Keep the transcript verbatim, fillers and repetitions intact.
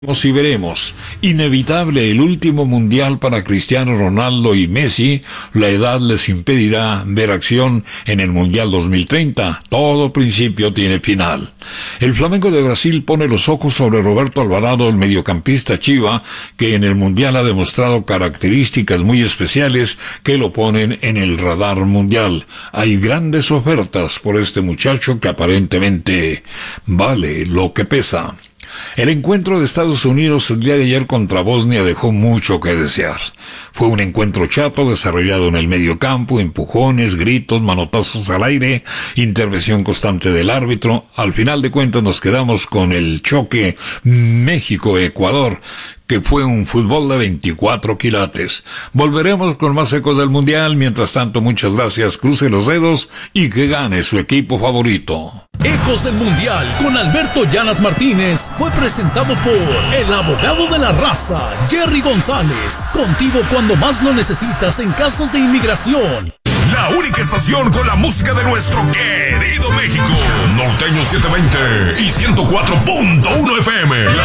Y veremos. Inevitable el último mundial para Cristiano Ronaldo y Messi. La edad les impedirá ver acción en el Mundial dos mil treinta. Todo principio tiene final. El Flamengo de Brasil pone los ojos sobre Roberto Alvarado, el mediocampista chiva, que en el Mundial ha demostrado características muy especiales que lo ponen en el radar mundial. Hay grandes ofertas por este muchacho que aparentemente vale lo que pesa. El encuentro de Estados Unidos el día de ayer contra Bosnia dejó mucho que desear. Fue un encuentro chato desarrollado en el medio campo, empujones, gritos, manotazos al aire, intervención constante del árbitro. Al final de cuentas nos quedamos con el choque México-Ecuador, que fue un fútbol de veinticuatro quilates. Volveremos con más ecos del Mundial. Mientras tanto, muchas gracias, cruce los dedos y que gane su equipo favorito. Ecos del Mundial con Alberto Llanas Martínez fue presentado por el abogado de la raza, Jerry González. Contigo cuando más lo necesitas en casos de inmigración. La única estación con la música de nuestro querido México. Norteño setecientos veinte y ciento cuatro punto uno F M.